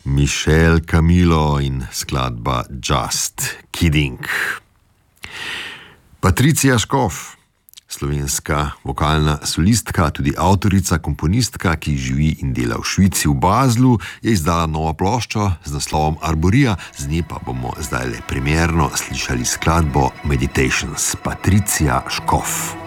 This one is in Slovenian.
Michel Camilo in skladba Just Kidding. Patricija Škof, slovenska vokalna solistka, tudi avtorica, komponistka, ki živi in dela v Švici, v Baslu, je izdala novo ploščo z naslovom Arborija, z nje pa bomo zdaj le premierno slišali skladbo Meditations. Patricija Škof.